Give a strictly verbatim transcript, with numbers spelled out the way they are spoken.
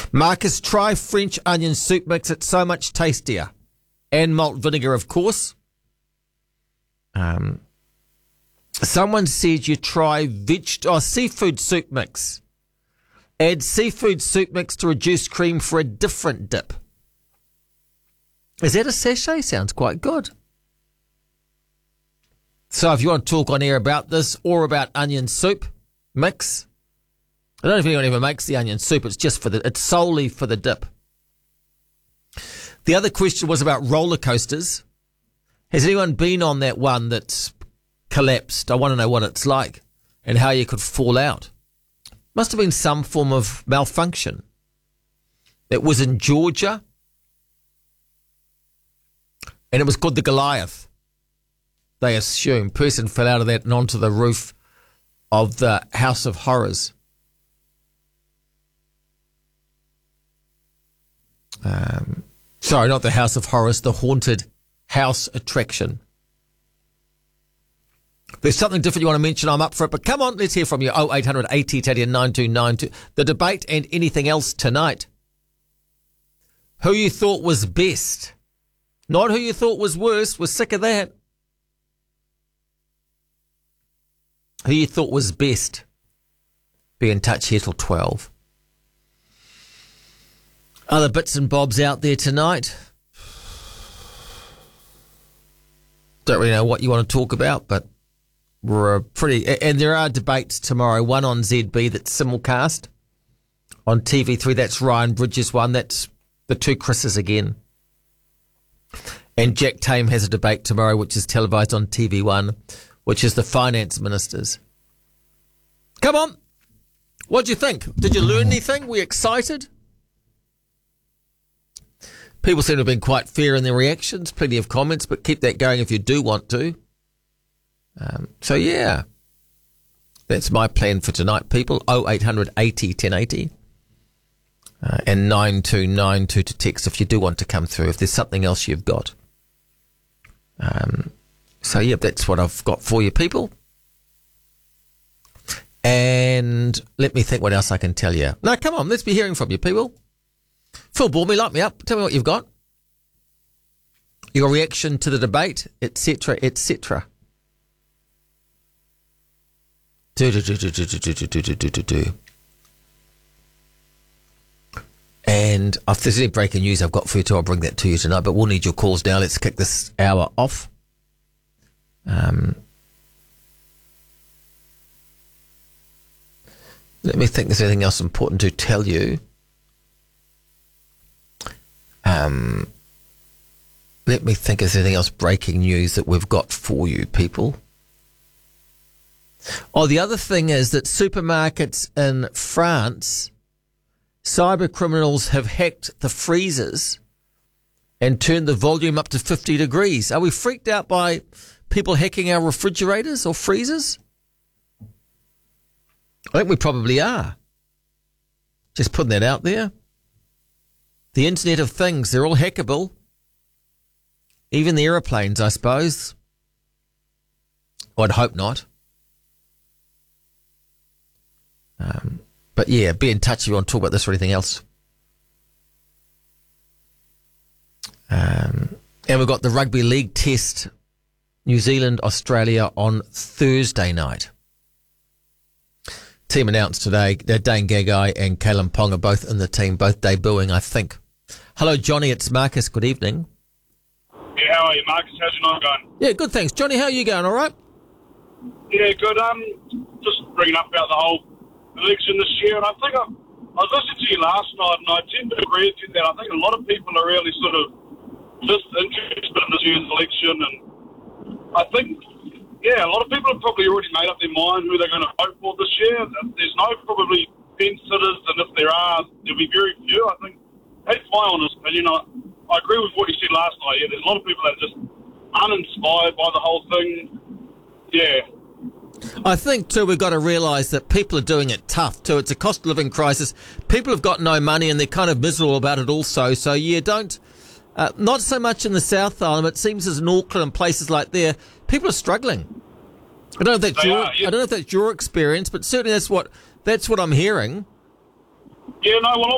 Marcus, try French onion soup mix. It's so much tastier. And malt vinegar, of course. Um, someone said you try veg- oh, seafood soup mix. Add seafood soup mix to reduce cream for a different dip. Is that a sachet? Sounds quite good. So if you want to talk on air about this or about onion soup mix, I don't know if anyone ever makes the onion soup. It's just for the, it's solely for the dip. The other question was about roller coasters. Has anyone been on that one that's collapsed? I want to know what it's like and how you could fall out. Must have been some form of malfunction. It was in Georgia, and it was called the Goliath. They assume person fell out of that and onto the roof of the House of Horrors. Um, sorry, not the House of Horrors, the haunted house attraction. If there's something different you want to mention, I'm up for it. But come on, let's hear from you. oh eight hundred eighty Tadian nine two nine two. The debate and anything else tonight. Who you thought was best. Not who you thought was worst. We're sick of that. Who you thought was best. Be in touch here till twelve. Other bits and bobs out there tonight. Don't really know what you want to talk about, but we're pretty... And there are debates tomorrow. One on Z B that's simulcast. On T V three, that's Ryan Bridges' one. That's the two Chris's again. And Jack Tame has a debate tomorrow, which is televised on T V one, which is the finance ministers. Come on. What do you think? Did you learn anything? Were you excited? People seem to have been quite fair in their reactions. Plenty of comments, but keep that going if you do want to. Um, so, yeah. That's my plan for tonight, people. oh eight hundred eighty ten eighty. Uh, and nine two nine two to text if you do want to come through, if there's something else you've got. Um, so, yeah, that's what I've got for you, people. And let me think what else I can tell you. No, come on, let's be hearing from you, people. Phil Bormy, light me up. Tell me what you've got. Your reaction to the debate, et cetera, et cetera. Do, do, do, do, do, do, do, do, do, do, do. And if there's any breaking news I've got for you too, I'll bring that to you tonight. But we'll need your calls now. Let's kick this hour off. Um, let me think. There's anything else important to tell you. Um, let me think. Is there anything else breaking news that we've got for you, people? Oh, the other thing is that supermarkets in France, cyber criminals have hacked the freezers and turned the volume up to fifty degrees. Are we freaked out by people hacking our refrigerators or freezers? I think we probably are. Just putting that out there. The Internet of Things, they're all hackable. Even the aeroplanes, I suppose. Well, I'd hope not. Um, but yeah, be in touch if you want to talk about this or anything else. Um, and we've got the Rugby League Test, New Zealand, Australia on Thursday night. Team announced today that Dane Gagai and Kalen Pong are both in the team, both debuting, I think. Hello, Johnny. It's Marcus. Good evening. Yeah, how are you, Marcus? How's your night going? Yeah, good, thanks. Johnny, how are you going? All right? Yeah, good. Um, just bringing up about the whole election this year, and I think I, I was listening to you last night, and I tend to agree with you that I think a lot of people are really sort of disinterested in this year's election, and I think, yeah, a lot of people have probably already made up their mind who they're going to vote for this year. There's no probably fence sitters, and if there are, there'll be very few. I think that's my honest opinion. I, I agree with what you said last night. Yeah, there's a lot of people that are just uninspired by the whole thing. Yeah. I think, too, we've got to realise that people are doing it tough, too. It's a cost of living crisis. People have got no money and they're kind of miserable about it also. So, yeah, don't... Uh, not so much in the South Island, but it seems as in Auckland and places like there, people are struggling. I don't know if that's, your, are, yeah. I don't know if that's your experience, but certainly that's what that's what I'm hearing. Yeah, no, well,